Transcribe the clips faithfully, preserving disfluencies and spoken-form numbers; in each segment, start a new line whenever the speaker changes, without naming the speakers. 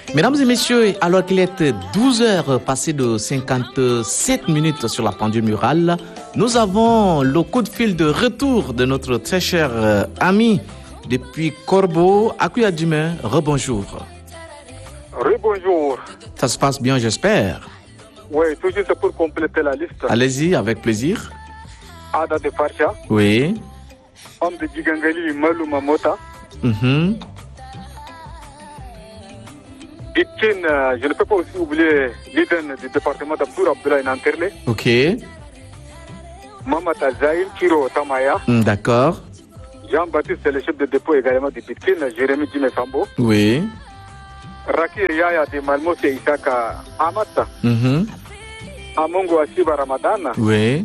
Mesdames et messieurs, alors qu'il est douze heures passées de cinquante-sept minutes sur la pendule murale, nous avons le coup de fil de retour de notre très cher euh, ami depuis Corbeau, Akuya Djume. Rebonjour.
Rebonjour.
Ça se passe bien, j'espère.
Oui, tout juste pour compléter la liste.
Allez-y, avec plaisir.
Ada de Farcha.
Oui.
Homme de Djigangali, Malou Mamota.
Mm-hmm.
Bitkin, euh, je ne peux pas aussi oublier l'Iden du département d'Abdour Abdoulaye Nanterle.
Ok.
Mamata Zahir, Kiro Tamaya.
Mm, d'accord.
Jean-Baptiste, c'est le chef de dépôt également du Bitkin, Jérémy Djime Sambo.
Oui.
Rakir Yaya de Malmos et Isaka Amata.
Mm-hmm.
Amongo Asiba Ramadana.
Oui.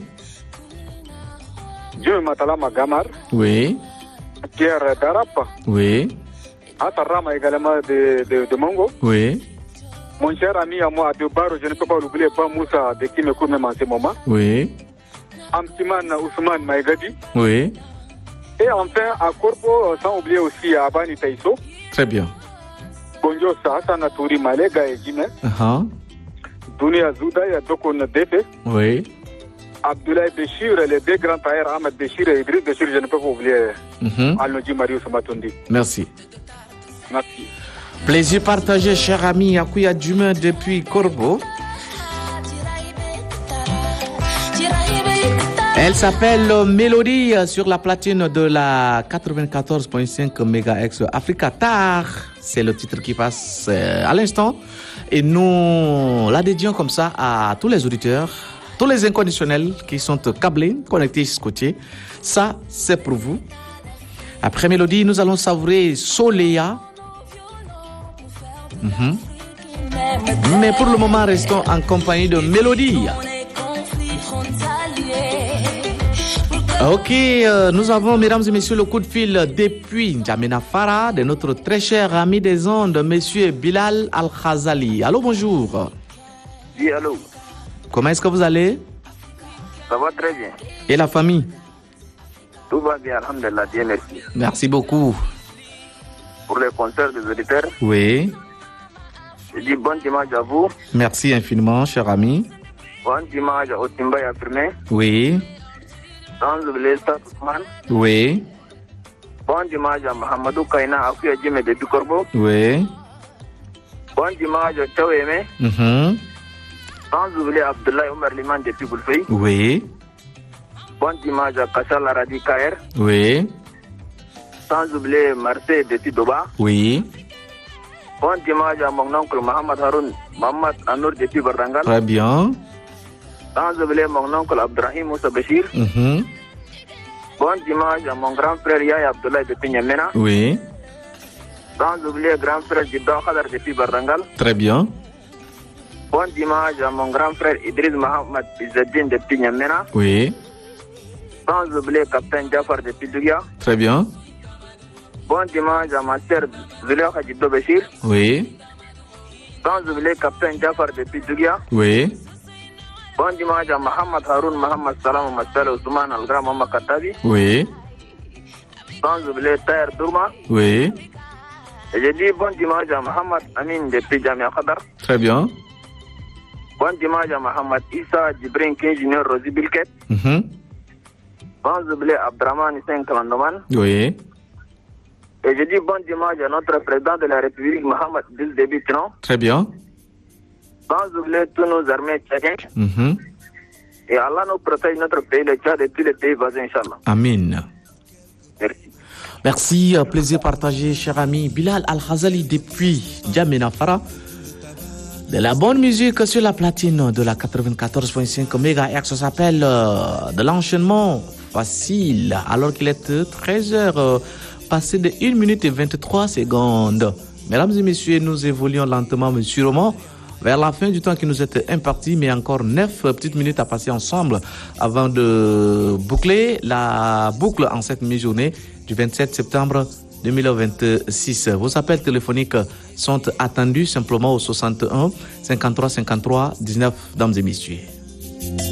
Dieu Matala Magamar.
Oui.
Pierre Darapa.
Oui.
Atarama également de, de, de Mongo.
Oui.
Mon cher ami à moi, de Baro, je ne peux pas l'oublier, pas Moussa, de qui me court même en ce moment.
Oui.
Amtiman Ousmane Maïgadi.
Oui.
Et enfin, à Corpo, sans oublier aussi Abani Taïso.
Très bien.
Bonjour, Hassan Touri Malega et Jimé.
Uh-huh.
Dunia Zouda et Dokon Debe.
Oui.
Abdoulaye Béchir, les deux grands tailleurs, Ahmed Béchir et Idriss Béchir, je ne peux pas oublier.
Mm-hmm.
Alnodji Marius Matondi.
Merci.
Merci.
Plaisir partagé, cher ami Akuya Djume depuis Corbeau. Elle s'appelle Mélodie sur la platine de la quatre-vingt-quatorze virgule cinq mégahertz Africa Tar. C'est le titre qui passe à l'instant. Et nous la dédions comme ça à tous les auditeurs, tous les inconditionnels qui sont câblés, connectés ce côté. Ça, c'est pour vous. Après Mélodie, nous allons savourer Soleya. Mm-hmm. Mais pour le moment, restons en compagnie de Mélodie. Ok, euh, nous avons, mesdames et messieurs, le coup de fil depuis N'Djamena Fara de notre très cher ami des ondes, monsieur Bilal Al-Khazali. Allô, bonjour.
Oui, allô.
Comment est-ce que vous allez?
Ça va très bien.
Et la famille?
Tout va bien, alhamdulillah, bien, merci.
Merci beaucoup.
Pour les concerts des auditeurs,
oui.
Je dis bon dimanche à vous.
Merci infiniment, cher ami.
Bon dimanche au Timbaï affirmé.
Oui.
Sans oublier Ousmane.
Oui.
Bon dimanche à Mohamedou Kaina Akuya Djume de Corbeau.
Oui.
Bon dimanche à Tchaweme.
Mm-hmm.
Sans oublier Abdoulaye Omar Liman de Boulfey.
Oui.
Bon dimanche à Kassal Aradi Kaer.
Oui.
Sans oublier Marseille de Tidoba.
Oui.
Bon dimanche à mon oncle Mohamed Haroun Mohamed Anour de Barangal.
Très bien.
Sans oublier mon oncle Abdrahim Moussa Bachir.
Mm-hmm.
Bon dimanche à mon grand frère Yaya Abdoulaye de Nyamena.
Oui.
Sans oublier grand frère Jidda Khadar de Barangal.
Très bien.
Bon dimanche à mon grand frère Idriss Mohamed Izzadine de Nyamena.
Oui.
Sans oublier capitaine Jafar de Pidouya.
Très bien.
Bon dimanche à ma sœur Zulia Khadjiddo Bachir.
Oui.
Sans oublier capitaine Jafar de Pidouya.
Oui.
Bon dimanche à Mohamed Haroun Mohamed Salam Masal Ousmane Al-Gra Mohamed Katabi.
Oui.
Sans oublier Taher Dourma.
Oui.
Et je dis bon dimanche à Mohamed Amin de Pidjamia Khadar.
Très bien.
Bon dimanche à Mohamed Issa Djibrin King Junior Rosi Bilket.
Mm-hmm.
Sans oublier Abdraman Hussein Kalandoman.
Oui.
Et je dis bon dimanche à notre président de la République, Mohamed Bill Déby Tino.
Très bien.
Sans oublier tous nos armées tchadiennes.
Mm-hmm.
Et Allah nous protège notre pays, le Tchad et tous les pays voisins, Inch'Allah.
Amin.
Merci.
Merci, plaisir partagé, cher ami Bilal Al-Khazali depuis N'Djamena Fara. De la bonne musique sur la platine de la quatre-vingt-quatorze virgule cinq mégahertz, ça s'appelle euh, de l'enchaînement facile, alors qu'il est treize heures euh, passé de une minute et vingt-trois secondes. Mesdames et messieurs, nous évoluons lentement mais sûrement vers la fin du temps qui nous est imparti, mais encore neuf petites minutes à passer ensemble avant de boucler la boucle en cette mi-journée du vingt-sept septembre deux mille vingt-six. Vos appels téléphoniques sont attendus simplement au soixante et un cinquante-trois cinquante-trois dix-neuf, dames et messieurs.